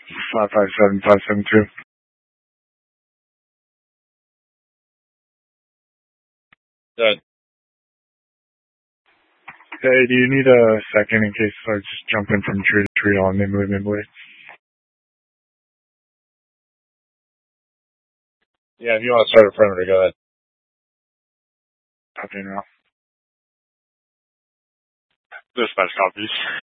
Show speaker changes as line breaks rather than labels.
557-572.
Good.
Hey, do you need a second in case I just jump in from tree to tree on nimbly?
Yeah, if you want to start a perimeter, go ahead.
Copy now.
Dispatch copies.